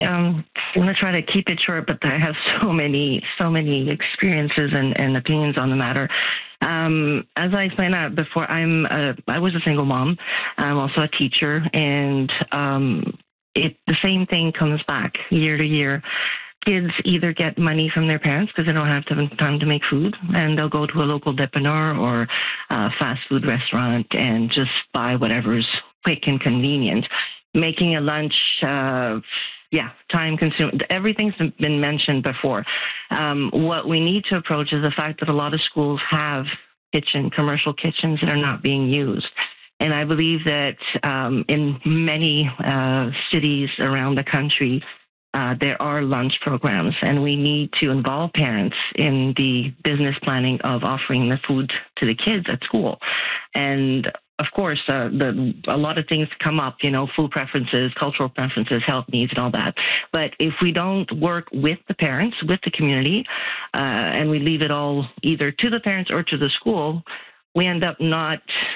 I'm going to try to keep it short, but I have so many experiences and opinions on the matter. As I explained before, I was a single mom. I'm also a teacher, and the same thing comes back year to year. Kids either get money from their parents because they don't have time to make food, and they'll go to a local dépanneur or a fast food restaurant and just buy whatever's quick and convenient. Making a lunch, time consuming. Everything's been mentioned before. What we need to approach is the fact that a lot of schools have commercial kitchens that are not being used. And I believe that in many cities around the country, there are lunch programs, and we need to involve parents in the business planning of offering the food to the kids at school. And of course, a lot of things come up, food preferences, cultural preferences, health needs, and all that. But if we don't work with the parents, with the community, and we leave it all either to the parents or to the school, we end up not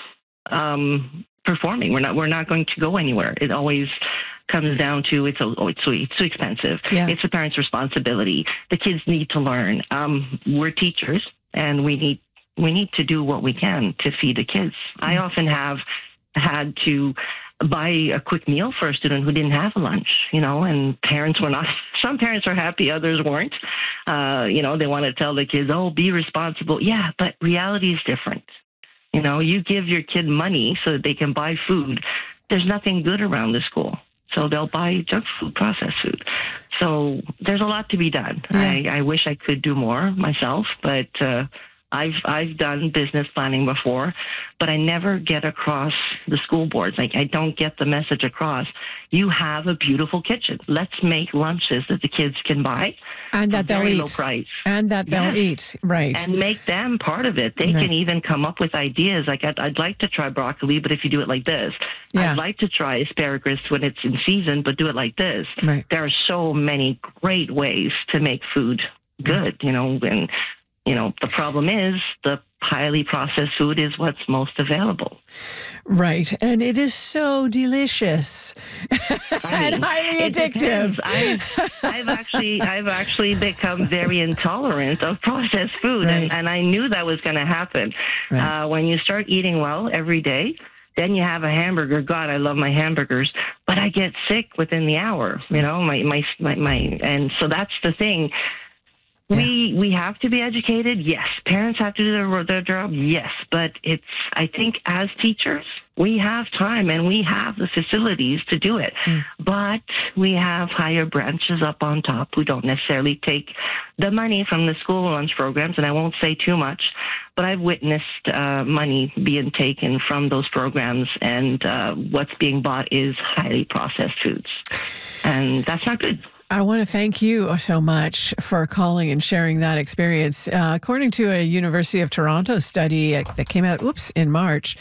performing. We're not going to go anywhere. It always comes down to it's too expensive. Yeah. It's the parents' responsibility. The kids need to learn. We're teachers, and we need to do what we can to feed the kids. I often have had to buy a quick meal for a student who didn't have a lunch, and parents were not, some parents are happy, others weren't. They want to tell the kids, be responsible. Yeah, but reality is different. You give your kid money so that they can buy food. There's nothing good around the school. So they'll buy junk food, processed food. So there's a lot to be done. Yeah. I wish I could do more myself, but I've done business planning before, but I never get across the school boards. I don't get the message across. You have a beautiful kitchen. Let's make lunches that the kids can buy and that they'll eat. Low price. And that they'll eat, right? And make them part of it. They can even come up with ideas like, I'd like to try broccoli, but if you do it like this. Yeah. I'd like to try asparagus when it's in season, but do it like this. Right. There are so many great ways to make food good, and the problem is the highly processed food is what's most available. Right. And it is so delicious and highly addictive. I've actually become very intolerant of processed food. Right. And I knew that was going to happen. Right. When you start eating well every day, then you have a hamburger. God, I love my hamburgers, but I get sick within the hour, and so that's the thing. Yeah. We have to be educated. Yes. Parents have to do their job. Yes. But I think as teachers, we have time and we have the facilities to do it. But we have higher branches up on top who don't necessarily take the money from the school lunch programs. And I won't say too much, but I've witnessed money being taken from those programs, and what's being bought is highly processed foods. And that's not good. I want to thank you so much for calling and sharing that experience. According to a University of Toronto study that came out, in March,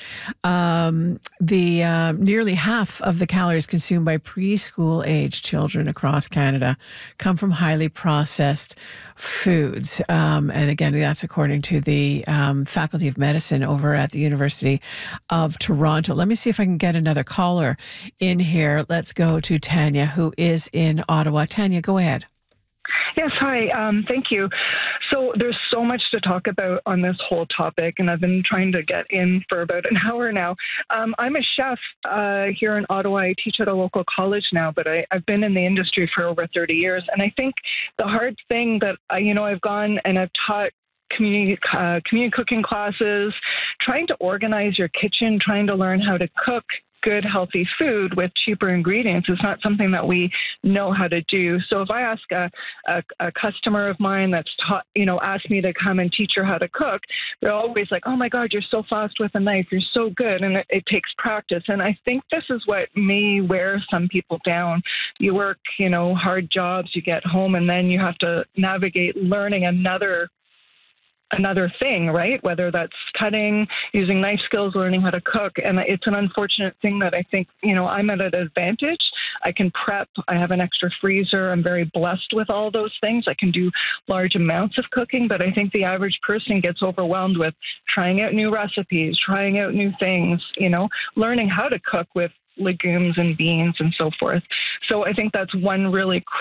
nearly half of the calories consumed by preschool-age children across Canada come from highly processed foods. And again, that's according to the Faculty of Medicine over at the University of Toronto. Let me see if I can get another caller in here. Let's go to Tanya, who is in Ottawa. Tanya, go ahead. Yes, hi. Thank you. So there's so much to talk about on this whole topic, and I've been trying to get in for about an hour now. I'm a chef here in Ottawa. I teach at a local college now, but I've been in the industry for over 30 years. And I think the hard thing that, I've gone and I've taught community cooking classes, trying to organize your kitchen, trying to learn how to cook good, healthy food with cheaper ingredients is not something that we know how to do. So if I ask a customer of mine that's taught, asked me to come and teach her how to cook, they're always like, oh my God, you're so fast with a knife. You're so good. And it takes practice. And I think this is what may wear some people down. You work, hard jobs, you get home, and then you have to navigate learning another thing, right? Whether that's cutting, using knife skills, learning how to cook. And it's an unfortunate thing that I think, I'm at an advantage. I can prep. I have an extra freezer. I'm very blessed with all those things. I can do large amounts of cooking, but I think the average person gets overwhelmed with trying out new recipes, trying out new things, learning how to cook with legumes and beans and so forth. So I think that's one really